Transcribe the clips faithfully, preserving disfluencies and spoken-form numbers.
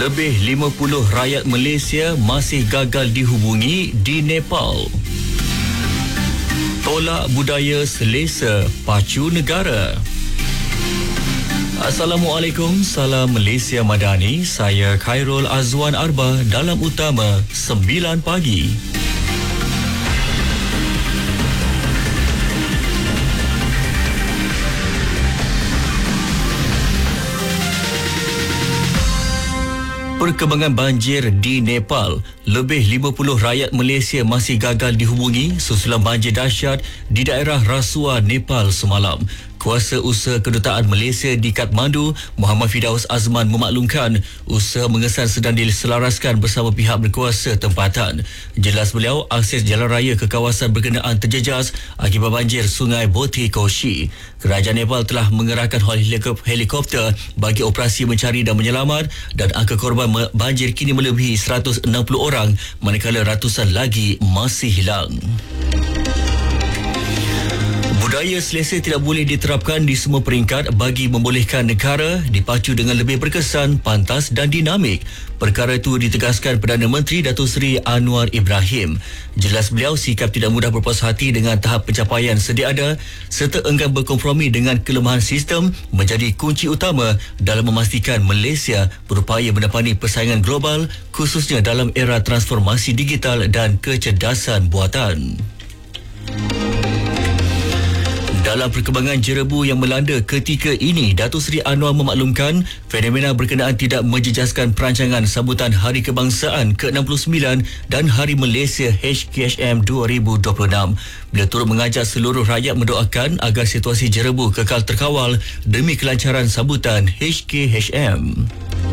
Lebih lima puluh rakyat Malaysia masih gagal dihubungi di Nepal. Tolak budaya selesa pacu negara. Assalamualaikum, salam Malaysia Madani. Saya Khairul Azwan Arba dalam Utama sembilan pagi. Perkembangan banjir di Nepal. Lebih lima puluh rakyat Malaysia masih gagal dihubungi susulan banjir dahsyat di daerah Rasuah, Nepal semalam. Kuasa Usaha Kedutaan Malaysia di Kathmandu, Muhammad Firdaus Azman memaklumkan usaha mengesan sedang diselaraskan bersama pihak berkuasa tempatan. Jelas beliau, akses jalan raya ke kawasan berkenaan terjejas akibat banjir Sungai Boti Koshi. Kerajaan Nepal telah mengerahkan helikopter bagi operasi mencari dan menyelamat, dan angka korban banjir kini melebihi seratus enam puluh orang manakala ratusan lagi masih hilang. Budaya selesa tidak boleh diterapkan di semua peringkat bagi membolehkan negara dipacu dengan lebih berkesan, pantas dan dinamik. Perkara itu ditegaskan Perdana Menteri Datuk Seri Anwar Ibrahim. Jelas beliau, sikap tidak mudah berpuas hati dengan tahap pencapaian sedia ada serta enggan berkompromi dengan kelemahan sistem menjadi kunci utama dalam memastikan Malaysia berupaya menepani persaingan global, khususnya dalam era transformasi digital dan kecerdasan buatan. Dalam perkembangan jerebu yang melanda ketika ini, Datuk Seri Anwar memaklumkan fenomena berkenaan tidak menjejaskan perancangan sambutan Hari Kebangsaan ke enam puluh sembilan dan Hari Malaysia H K H M dua ribu dua puluh enam. Beliau turut mengajak seluruh rakyat mendoakan agar situasi jerebu kekal terkawal demi kelancaran sambutan H K H M.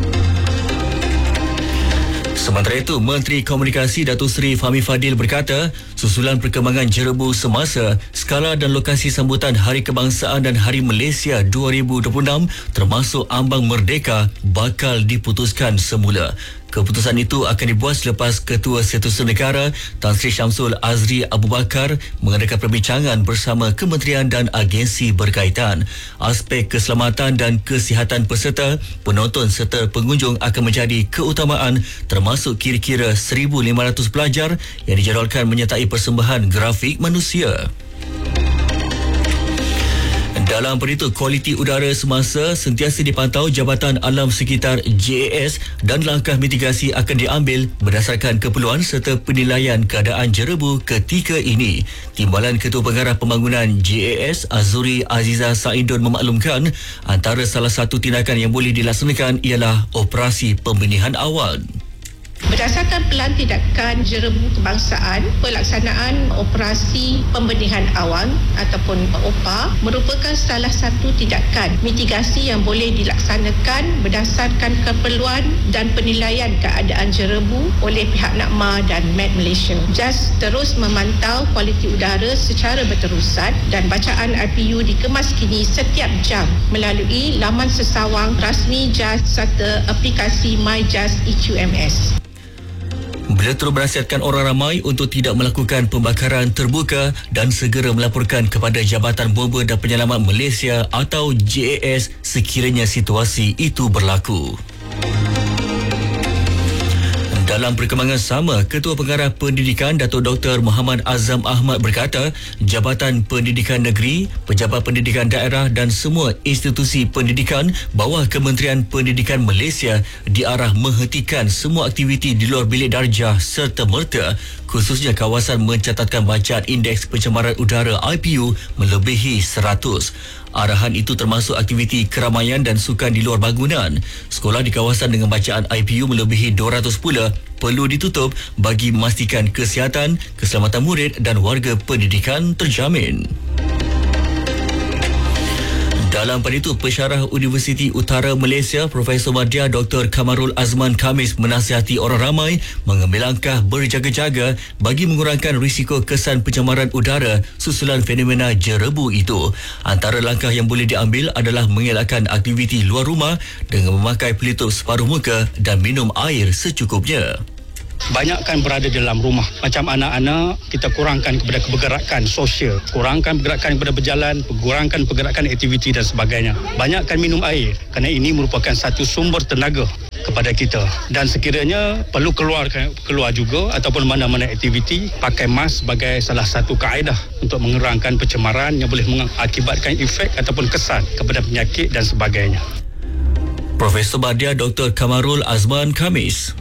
Sementara itu, Menteri Komunikasi Datuk Seri Fahmi Fadil berkata, susulan perkembangan jerebu semasa, skala dan lokasi sambutan Hari Kebangsaan dan Hari Malaysia dua ribu dua puluh enam termasuk ambang merdeka bakal diputuskan semula. Keputusan itu akan dibuat selepas Ketua Setiausaha Negara Tan Sri Syamsul Azri Abu Bakar mengadakan perbincangan bersama kementerian dan agensi berkaitan. Aspek keselamatan dan kesihatan peserta, penonton serta pengunjung akan menjadi keutamaan, termasuk kira-kira seribu lima ratus pelajar yang dijadualkan menyertai persembahan grafik manusia. Dalam berita kualiti udara semasa, sentiasa dipantau Jabatan Alam Sekitar J A S dan langkah mitigasi akan diambil berdasarkan keperluan serta penilaian keadaan jerebu ketika ini. Timbalan Ketua Pengarah Pembangunan J A S Azuri Aziza Saidun memaklumkan antara salah satu tindakan yang boleh dilaksanakan ialah operasi pembenihan awal. Berdasarkan pelan tindakan jerebu kebangsaan, pelaksanaan operasi pembenihan awal ataupun O P A merupakan salah satu tindakan mitigasi yang boleh dilaksanakan berdasarkan keperluan dan penilaian keadaan jerebu oleh pihak NAKMA dan Met Malaysia. J A S terus memantau kualiti udara secara berterusan dan bacaan I P U dikemas kini setiap jam melalui laman sesawang rasmi J A S serta aplikasi My J A S E Q M S. Beliau terus menasihatkan orang ramai untuk tidak melakukan pembakaran terbuka dan segera melaporkan kepada Jabatan Bomba dan Penyelamat Malaysia atau J A S sekiranya situasi itu berlaku. Dalam perkembangan sama, Ketua Pengarah Pendidikan Datuk Doktor Muhammad Azam Ahmad berkata, Jabatan Pendidikan Negeri, Pejabat Pendidikan Daerah dan semua institusi pendidikan bawah Kementerian Pendidikan Malaysia diarah menghentikan semua aktiviti di luar bilik darjah serta merta, khususnya kawasan mencatatkan bacaan indeks pencemaran udara I P U melebihi seratus. Arahan itu termasuk aktiviti keramaian dan sukan di luar bangunan. Sekolah di kawasan dengan bacaan I P U melebihi dua ratus pula perlu ditutup bagi memastikan kesihatan, keselamatan murid dan warga pendidikan terjamin. Dalam pada itu, Pensyarah Universiti Utara Malaysia Profesor Madya Doktor Kamarul Azman Khamis menasihati orang ramai mengambil langkah berjaga-jaga bagi mengurangkan risiko kesan pencemaran udara susulan fenomena jerebu itu. Antara langkah yang boleh diambil adalah mengelakkan aktiviti luar rumah dengan memakai pelitup separuh muka dan minum air secukupnya. Banyakkan berada di dalam rumah. Macam anak-anak, kita kurangkan kepada pergerakan sosial, kurangkan pergerakan kepada berjalan, kurangkan pergerakan aktiviti dan sebagainya. Banyakkan minum air kerana ini merupakan satu sumber tenaga kepada kita. Dan sekiranya perlu keluar keluar juga ataupun mana-mana aktiviti, pakai mask sebagai salah satu kaedah untuk mengerangkan pencemaran yang boleh mengakibatkan efek ataupun kesan kepada penyakit dan sebagainya. Profesor Badia Doktor Kamarul Azman Khamis.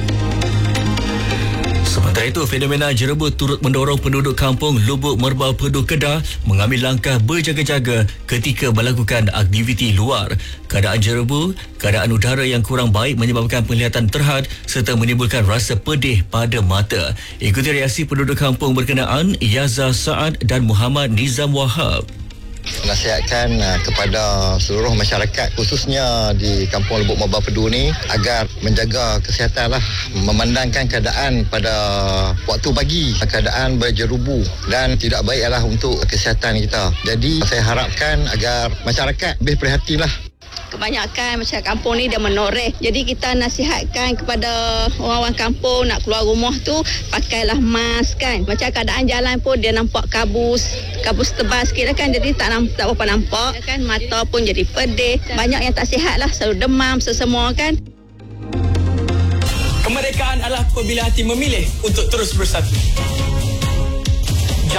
Sementara itu, fenomena jerebut turut mendorong penduduk kampung Lubuk Merbau Pedu Kedah mengambil langkah berjaga-jaga ketika melakukan aktiviti luar. Keadaan jerebu, keadaan udara yang kurang baik menyebabkan penglihatan terhad serta menimbulkan rasa pedih pada mata. Ikuti reaksi penduduk kampung berkenaan Yaza Saad dan Muhammad Nizam Wahab. Nasihatkan uh, kepada seluruh masyarakat khususnya di Kampung Lubuk Merbau Pedu ni agar menjaga kesihatan lah, memandangkan keadaan pada waktu pagi keadaan berjerubu dan tidak baik lah untuk kesihatan kita. Jadi saya harapkan agar masyarakat lebih prihatin lah. Kebanyakan masyarakat kampung ni dia menoreh. Jadi kita nasihatkan kepada orang-orang kampung nak keluar rumah tu pakailah mask kan. Macam keadaan jalan pun dia nampak kabus, kabus tebal sikit lah kan. Jadi tak nampak, tak apa nampak kan. Mata pun jadi pedih. Banyak yang tak sihat lah, selalu demam sesemua kan. Kemerdekaan adalah apabila hati memilih untuk terus bersatu.